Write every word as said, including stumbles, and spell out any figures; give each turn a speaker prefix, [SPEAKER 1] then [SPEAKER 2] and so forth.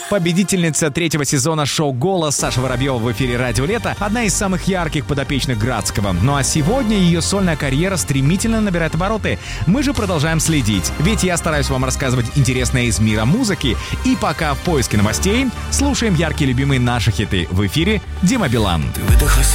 [SPEAKER 1] Победительница третьего сезона шоу «Голос» Саша Воробьева в эфире «Радио Лето» — одна из самых ярких подопечных Градского. Ну а сегодня ее сольная карьера стремительно набирает обороты. Мы же продолжаем следить, ведь я стараюсь вам рассказывать интересное из мира музыки. И пока в поиске новостей слушаем яркие любимые наши хиты. В эфире Дима Билан.
[SPEAKER 2] Ты выдохлась